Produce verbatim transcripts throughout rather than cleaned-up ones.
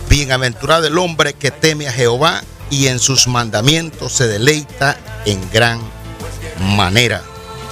Bienaventurado el hombre que teme a Jehová y en sus mandamientos se deleita en gran manera.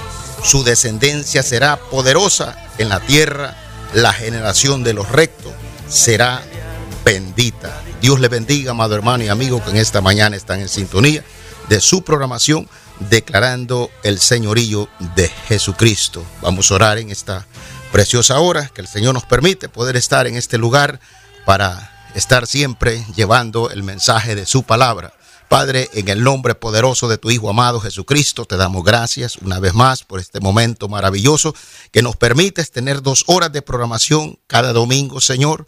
Su descendencia será poderosa en la tierra, la generación de los rectos será bendita. Dios le bendiga, amado hermano y amigo, que en esta mañana están en sintonía de su programación Declarando el Señorío de Jesucristo. Vamos a orar en esta preciosa hora que el Señor nos permite poder estar en este lugar para estar siempre llevando el mensaje de su palabra. Padre, en el nombre poderoso de tu Hijo amado Jesucristo, te damos gracias una vez más por este momento maravilloso que nos permites tener dos horas de programación cada domingo, Señor.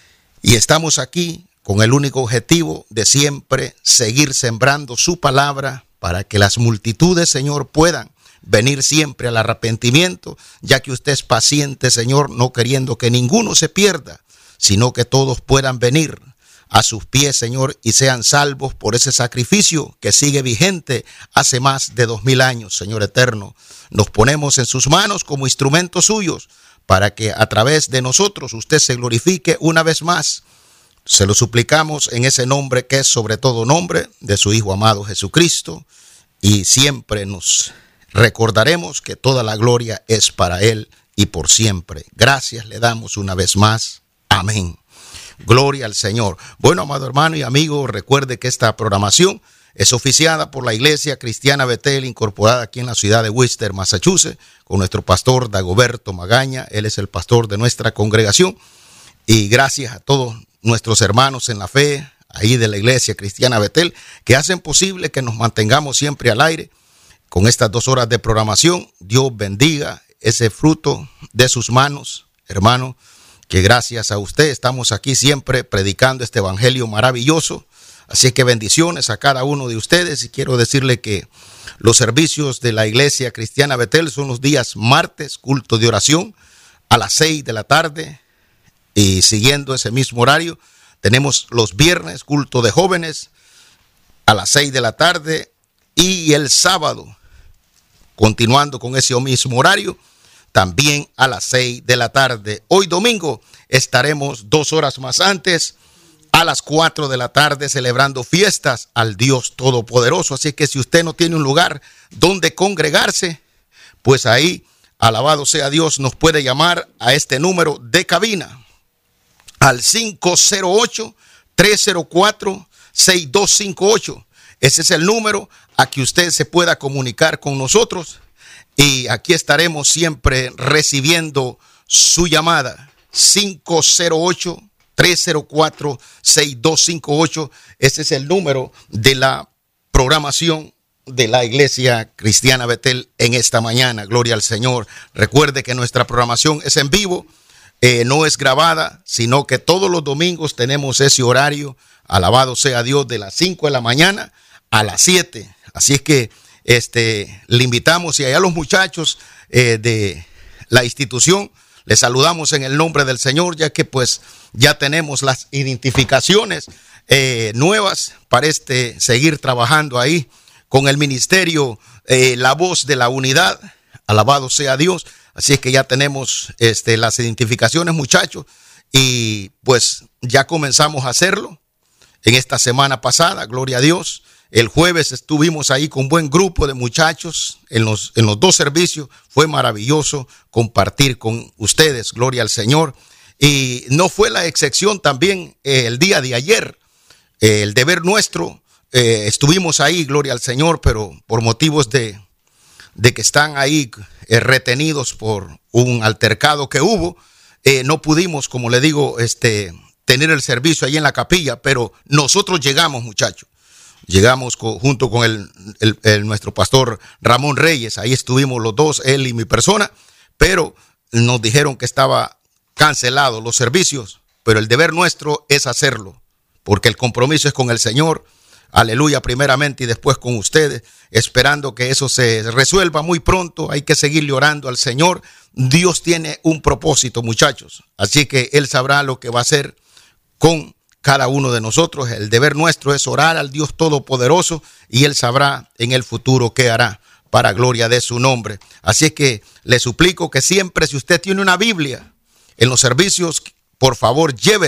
Y estamos aquí con el único objetivo de siempre seguir sembrando su palabra para que las multitudes, Señor, puedan venir siempre al arrepentimiento, ya que usted es paciente, Señor, no queriendo que ninguno se pierda, sino que todos puedan venir a sus pies, Señor, y sean salvos por ese sacrificio que sigue vigente hace más de dos mil años, Señor eterno. Nos ponemos en sus manos como instrumentos suyos para que a través de nosotros usted se glorifique una vez más. Se lo suplicamos en ese nombre que es sobre todo nombre de su Hijo amado Jesucristo, y siempre nos recordaremos que toda la gloria es para Él y por siempre. Gracias le damos una vez más. Amén. Gloria al Señor. Bueno, amado hermano y amigo, recuerde que esta programación es oficiada por la Iglesia Cristiana Betel, incorporada aquí en la ciudad de Worcester, Massachusetts, con nuestro pastor Dagoberto Magaña. Él es el pastor de nuestra congregación. Y gracias a todos nuestros hermanos en la fe, ahí de la Iglesia Cristiana Betel, que hacen posible que nos mantengamos siempre al aire con estas dos horas de programación. Dios bendiga ese fruto de sus manos, hermano, que gracias a usted estamos aquí siempre predicando este evangelio maravilloso. Así que bendiciones a cada uno de ustedes, y quiero decirle que los servicios de la Iglesia Cristiana Betel son los días martes, culto de oración a las seis de la tarde, y siguiendo ese mismo horario tenemos los viernes culto de jóvenes a las seis de la tarde, y el sábado, continuando con ese mismo horario, también a las seis de la tarde. Hoy domingo estaremos dos horas más antes, a las cuatro de la tarde, celebrando fiestas al Dios Todopoderoso. Así que si usted no tiene un lugar donde congregarse, pues ahí, alabado sea Dios, nos puede llamar a este número de cabina, al cinco cero ocho, tres cero cuatro, seis dos cinco ocho. Ese es el número a que usted se pueda comunicar con nosotros. Y aquí estaremos siempre recibiendo su llamada. cinco cero ocho, tres cero cuatro, seis dos cinco ocho. Ese es el número de la programación de la Iglesia Cristiana Betel en esta mañana. Gloria al Señor. Recuerde que nuestra programación es en vivo, eh, no es grabada, sino que todos los domingos tenemos ese horario. Alabado sea Dios, de las cinco de la mañana a las siete. Así es que Este, le invitamos, y allá los muchachos eh, de la institución, les saludamos en el nombre del Señor, ya que pues ya tenemos las identificaciones eh, nuevas para este seguir trabajando ahí con el ministerio eh, La Voz de la Unidad. Alabado sea Dios. Así es que ya tenemos este, las identificaciones, muchachos, y pues ya comenzamos a hacerlo en esta semana pasada. Gloria a Dios. El jueves estuvimos ahí con un buen grupo de muchachos en los, en los dos servicios. Fue maravilloso compartir con ustedes, gloria al Señor. Y no fue la excepción también eh, el día de ayer. Eh, el deber nuestro, eh, estuvimos ahí, gloria al Señor, pero por motivos de, de que están ahí eh, retenidos por un altercado que hubo, eh, no pudimos, como le digo, este, tener el servicio ahí en la capilla, pero nosotros llegamos, muchachos. Llegamos con, junto con el, el, el, nuestro pastor Ramón Reyes. Ahí estuvimos los dos, él y mi persona, pero nos dijeron que estaba cancelado los servicios, pero el deber nuestro es hacerlo, porque el compromiso es con el Señor. Aleluya, primeramente, y después con ustedes, esperando que eso se resuelva muy pronto. Hay que seguirle orando al Señor. Dios tiene un propósito, muchachos, así que Él sabrá lo que va a hacer con cada uno de nosotros. El deber nuestro es orar al Dios Todopoderoso, y Él sabrá en el futuro qué hará para gloria de su nombre. Así es que le suplico que siempre, si usted tiene una Biblia en los servicios, por favor llévela,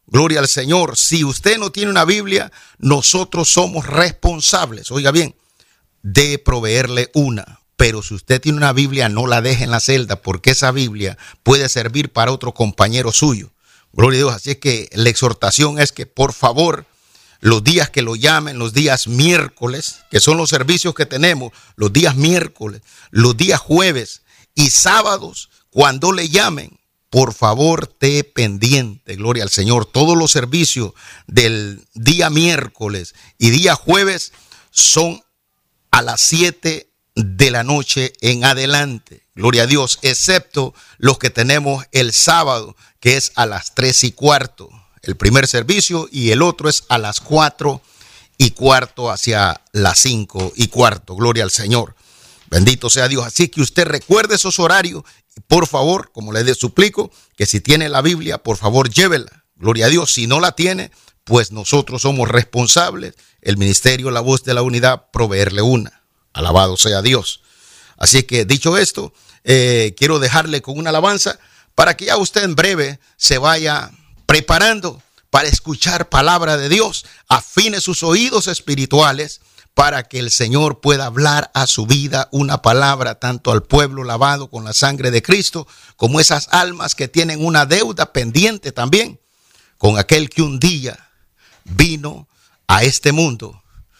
Gloria al Señor. Si usted no tiene una Biblia, nosotros somos responsables, oiga bien, de proveerle una. Pero si usted tiene una Biblia, no la deje en la celda, porque esa Biblia puede servir para otro compañero suyo. Gloria a Dios. Así es que la exhortación es que, por favor, los días que lo llamen, los días miércoles, que son los servicios que tenemos, los días miércoles, los días jueves y sábados, cuando le llamen, por favor, esté pendiente. Gloria al Señor. Todos los servicios del día miércoles y día jueves son a las siete de la noche en adelante. Gloria a Dios, excepto los que tenemos el sábado, que es a las tres y cuarto. El primer servicio, y el otro es a las cuatro y cuarto hacia las cinco y cuarto. Gloria al Señor. Bendito sea Dios. Así que usted recuerde esos horarios. Por favor, como le suplico, que si tiene la Biblia, por favor, llévela. Gloria a Dios. Si no la tiene, pues nosotros somos responsables, el ministerio La Voz de la Unidad, proveerle una. Alabado sea Dios. Así que, dicho esto, eh, quiero dejarle con una alabanza para que ya usted en breve se vaya preparando para escuchar palabra de Dios. Afine sus oídos espirituales para que el Señor pueda hablar a su vida una palabra, tanto al pueblo lavado con la sangre de Cristo, como esas almas que tienen una deuda pendiente también con aquel que un día vino a este mundo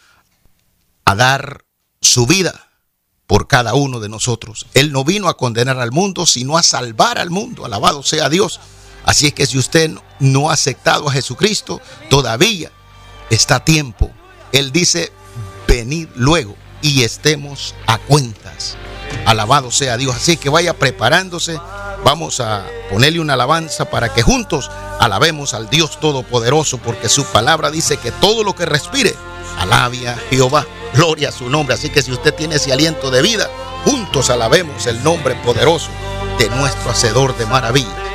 a dar su vida por cada uno de nosotros. Él no vino a condenar al mundo, sino a salvar al mundo. Alabado sea Dios. Así es que si usted no ha aceptado a Jesucristo, todavía está a tiempo. Él dice, venid luego y estemos a cuentas. Alabado sea Dios. Así que vaya preparándose. Vamos a ponerle una alabanza para que juntos alabemos al Dios Todopoderoso, porque su palabra dice que todo lo que respire, alabe a Jehová. Gloria a su nombre. Así que si usted tiene ese aliento de vida, juntos alabemos el nombre poderoso de nuestro Hacedor de maravillas.